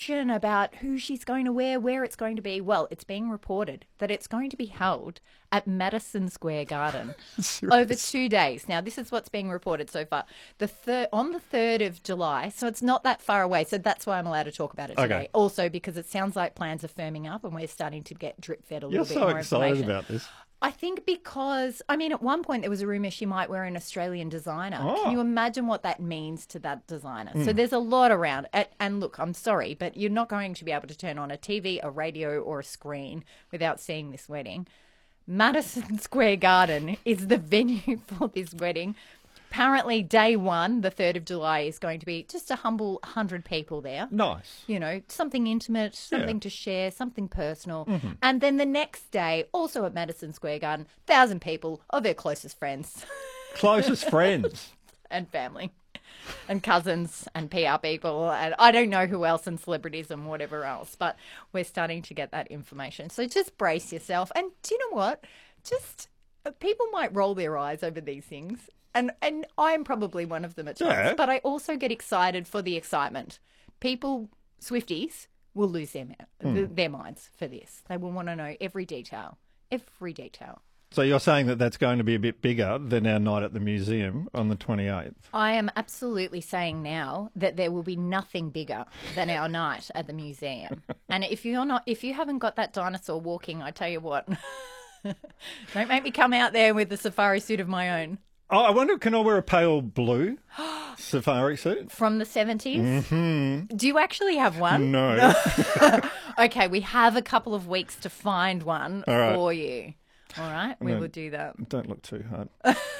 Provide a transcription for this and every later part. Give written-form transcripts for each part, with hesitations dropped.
question about who she's going to wear, where it's going to be. Well, it's being reported that it's going to be held at Madison Square Garden over 2 days. Now, this is what's being reported so far. On the 3rd of July, so it's not that far away. So that's why I'm allowed to talk about it today. Okay. Also, because it sounds like plans are firming up and we're starting to get drip-fed a little bit more You're so excited information. about this. I think because, I mean, at one point there was a rumour she might wear an Australian designer. Oh. Can you imagine what that means to that designer? So there's a lot around. And look, I'm sorry, but you're not going to be able to turn on a TV, a radio or a screen without seeing this wedding. Madison Square Garden is the venue for this wedding. Apparently, day one, the 3rd of July, is going to be just a humble 100 people there. Nice. You know, something intimate, something to share, something personal. And then the next day, also at Madison Square Garden, 1,000 people of their closest friends Closest friends. and family and cousins and PR people. And I don't know who else and celebrities and whatever else, but we're starting to get that information. So just brace yourself. And do you know what? Just people might roll their eyes over these things. And I'm probably one of them at times, but I also get excited for the excitement. People, Swifties, will lose their minds for this. They will want to know every detail, every detail. So you're saying that that's going to be a bit bigger than our night at the museum on the 28th? I am absolutely saying now that there will be nothing bigger than our night at the museum. And if you haven't got that dinosaur walking, I tell you what, don't make me come out there with a safari suit of my own. Oh, I wonder, can I wear a pale blue safari suit? From the 70s? Mm-hmm. Do you actually have one? No. Okay, we have a couple of weeks to find one for you. All right, we will do that. Don't look too hard.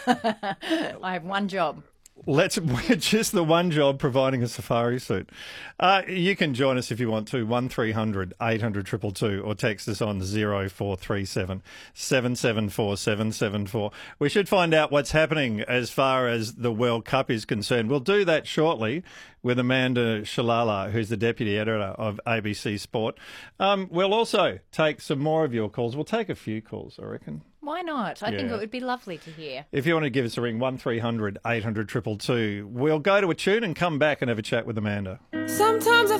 I have one job. Just the one job, providing a safari suit. You can join us if you want to, 1300 800 222, or text us on 0437 774 774. We should find out what's happening as far as the World Cup is concerned. We'll do that shortly with Amanda Shalala, who's the Deputy Editor of ABC Sport. We'll also take some more of your calls. We'll take a few calls, I reckon. Why not? I think it would be lovely to hear. If you want to give us a ring, 1300 800 222. We'll go to a tune and come back and have a chat with Amanda. Sometimes I